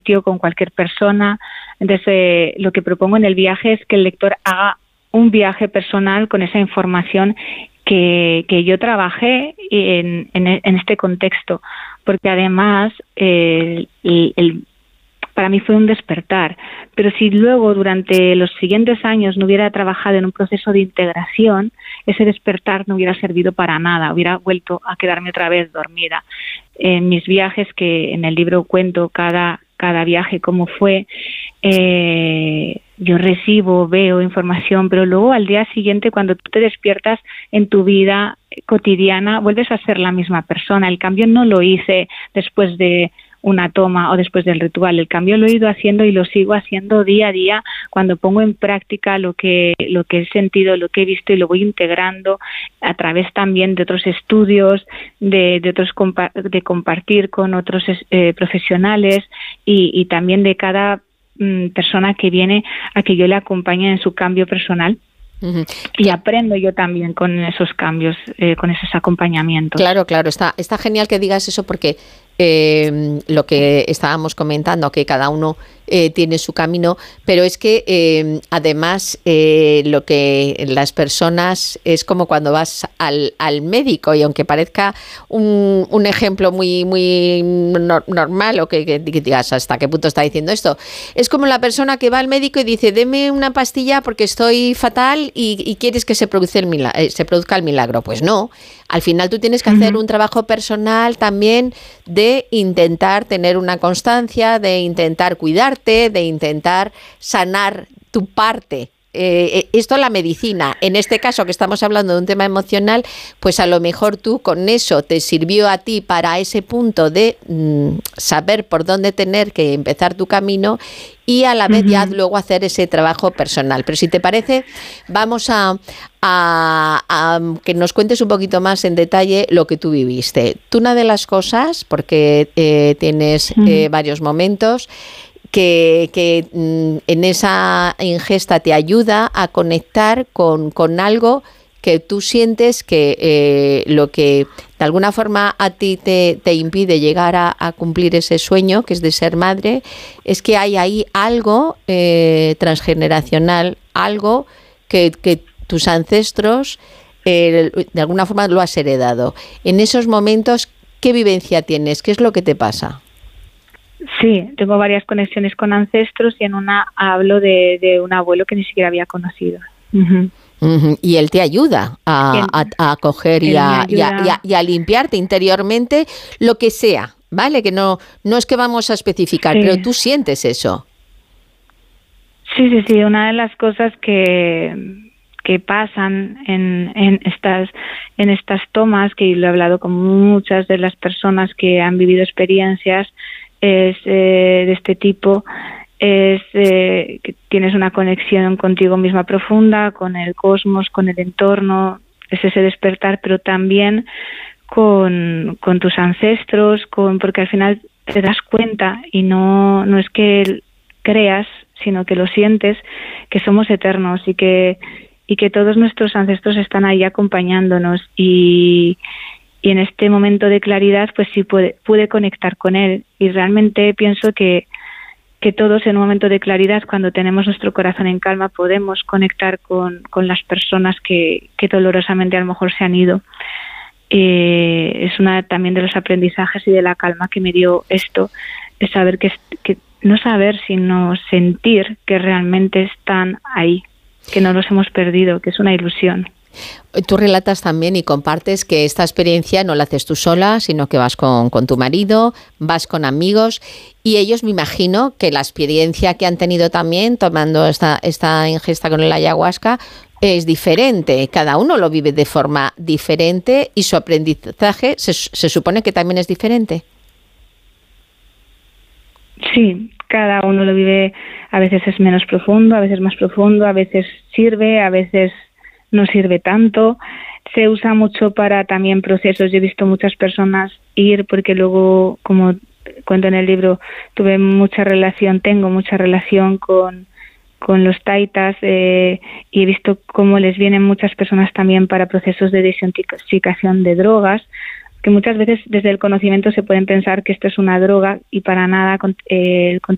con cualquier persona. Entonces, lo que propongo en el viaje es que el lector haga un viaje personal con esa información que yo trabajé en este contexto, porque además para mí fue un despertar. Pero si luego durante los siguientes años no hubiera trabajado en un proceso de integración, ese despertar no hubiera servido para nada, hubiera vuelto a quedarme otra vez dormida. En mis viajes, que en el libro cuento cada viaje cómo fue, yo recibo, veo información, pero luego al día siguiente, cuando tú te despiertas en tu vida cotidiana, vuelves a ser la misma persona. El cambio no lo hice después de una toma o después del ritual, el cambio lo he ido haciendo y lo sigo haciendo día a día cuando pongo en práctica lo que he sentido, lo que he visto, y lo voy integrando a través también de otros estudios, de compartir con otros profesionales y también de cada persona que viene a que yo le acompañe en su cambio personal. Uh-huh. Y aprendo yo también con esos cambios, con esos acompañamientos. Claro, está genial que digas eso, porque lo que estábamos comentando, que cada uno tiene su camino, pero es que además lo que las personas es como cuando vas al médico, y aunque parezca un ejemplo muy normal, o que digas hasta qué punto está diciendo esto, es como la persona que va al médico y dice: deme una pastilla porque estoy fatal y quieres que se produzca el milagro. Pues no, al final tú tienes que hacer un trabajo personal también de intentar tener una constancia, de intentar cuidarte, de intentar sanar tu parte. Esto la medicina, en este caso que estamos hablando de un tema emocional, pues a lo mejor tú con eso te sirvió a ti para ese punto de saber por dónde tener que empezar tu camino, y a la vez ya luego hacer ese trabajo personal. Pero si te parece, vamos a que nos cuentes un poquito más en detalle lo que tú viviste. Tú, una de las cosas, porque tienes varios momentos, que en esa ingesta te ayuda a conectar con algo que tú sientes que lo que de alguna forma a ti te impide llegar a cumplir ese sueño, que es de ser madre, es que hay ahí algo transgeneracional, algo que tus ancestros de alguna forma lo has heredado. En esos momentos, ¿qué vivencia tienes? ¿Qué es lo que te pasa? Sí, tengo varias conexiones con ancestros, y en una hablo de un abuelo que ni siquiera había conocido. Y él te ayuda a coger y a limpiarte interiormente, lo que sea, ¿vale? Que no es que vamos a especificar, pero tú sientes eso. Sí. Una de las cosas que pasan en estas tomas, que lo he hablado con muchas de las personas que han vivido experiencias de este tipo, es que tienes una conexión contigo misma profunda, con el cosmos, con el entorno, es ese despertar, pero también con tus ancestros, porque al final te das cuenta, y no es que creas, sino que lo sientes, que somos eternos y que todos nuestros ancestros están ahí acompañándonos, y en este momento de claridad pues sí pude conectar con él, y realmente pienso que todos en un momento de claridad, cuando tenemos nuestro corazón en calma, podemos conectar con las personas que dolorosamente a lo mejor se han ido. Es una también de los aprendizajes y de la calma que me dio esto, es saber que no saber, sino sentir que realmente están ahí, que no los hemos perdido, que es una ilusión. Tú relatas también y compartes que esta experiencia no la haces tú sola, sino que vas con tu marido, vas con amigos, y ellos, me imagino que la experiencia que han tenido también tomando esta ingesta con el ayahuasca es diferente. Cada uno lo vive de forma diferente, y su aprendizaje se supone que también es diferente. Sí, cada uno lo vive, a veces es menos profundo, a veces más profundo, a veces sirve, a veces no sirve tanto. Se usa mucho para también procesos. Yo he visto muchas personas ir, porque luego, como cuento en el libro, tengo mucha relación con los taitas, y he visto cómo les vienen muchas personas también para procesos de desintoxicación de drogas, que muchas veces desde el conocimiento se pueden pensar que esto es una droga, y para nada. El